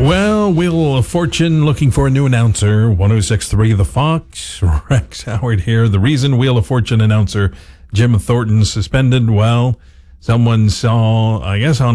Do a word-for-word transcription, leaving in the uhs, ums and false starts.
Well, Wheel of Fortune looking for a new announcer. one oh six point three The Fox. Rex Howard here. The reason Wheel of Fortune announcer Jim Thornton suspended, well, someone saw, I guess on